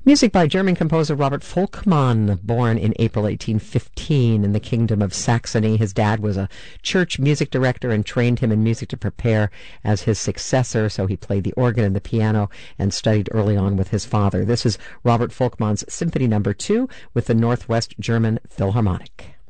Music by German composer Robert Volkmann, born in April 1815 in the Kingdom of Saxony. His dad was a church music director and trained him in music to prepare as his successor, so he played the organ and the piano and studied early on with his father. This is Robert Volkmann's Symphony No. 2 with the Northwest German Philharmonic.